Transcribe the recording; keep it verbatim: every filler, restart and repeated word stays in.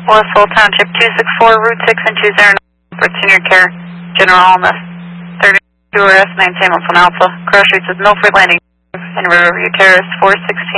Westfield Township two six four, Route six and two zero nine for senior care. General Illness. thirty-two R S nine Hamilton Alpha. Cross streets with Milford Landing and Riverview Terrace four sixteen.